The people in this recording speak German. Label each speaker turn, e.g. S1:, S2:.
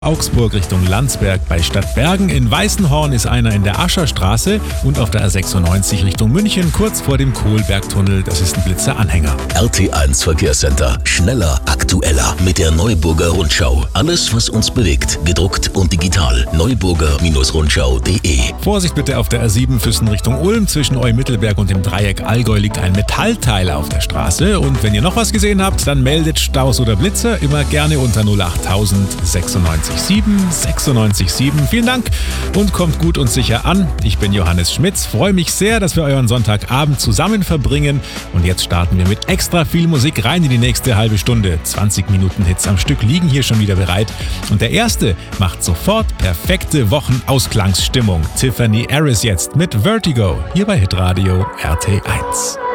S1: Augsburg Richtung Landsberg bei Stadtbergen. In Weißenhorn ist einer in der Ascherstraße und auf der A96 Richtung München kurz vor dem Kohlbergtunnel. Das ist ein Blitzer-Anhänger.
S2: RT1 Verkehrscenter. Schneller, aktueller mit der Neuburger Rundschau. Alles, was uns bewegt, gedruckt und digital. Neuburger-Rundschau.de.
S1: Vorsicht bitte auf der A7 Füssen Richtung Ulm. Zwischen Eumittelberg und dem Dreieck Allgäu liegt ein Metallteil auf der Straße. Und wenn ihr noch was gesehen habt, dann meldet Staus oder Blitzer immer gerne unter 08000 96 967. Vielen Dank und kommt gut und sicher an. Ich bin Johannes Schmitz. Freue mich sehr, dass wir euren Sonntagabend zusammen verbringen. Und jetzt starten wir mit extra viel Musik rein in die nächste halbe Stunde. 20 Minuten Hits am Stück liegen hier schon wieder bereit. Und der erste macht sofort perfekte Wochenausklangsstimmung. Tiffany Harris jetzt mit Vertigo hier bei Hitradio RT1.